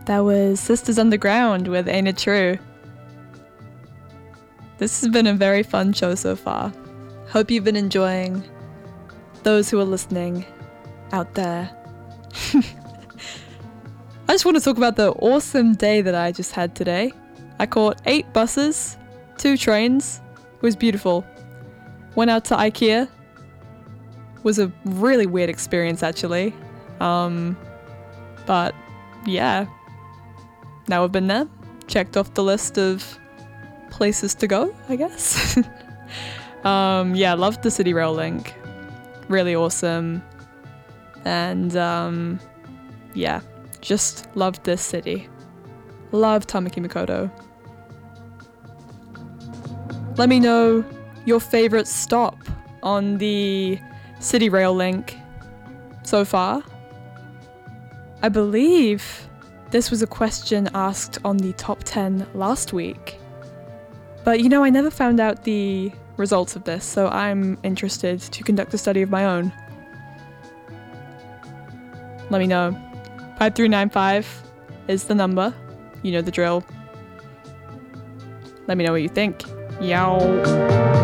That was Sisters Underground with Ain't It True. This has been a very fun show so far. Hope you've been enjoying. Those who are listening out there. I just want to talk about the awesome day that I just had today. I caught 8 buses, 2 trains. It was beautiful. Went out to IKEA. Was a really weird experience actually. But yeah. Now I've been there. Checked off the list of places to go, I guess. Yeah, loved the City Rail link. Really awesome. And yeah, just loved this city. Love Tamaki Makato. Let me know your favorite stop on the City Rail link so far. I believe this was a question asked on the top 10 last week. But you know, I never found out the results of this, so I'm interested to conduct a study of my own. Let me know. 5395 is the number. You know the drill. Let me know what you think. Yow.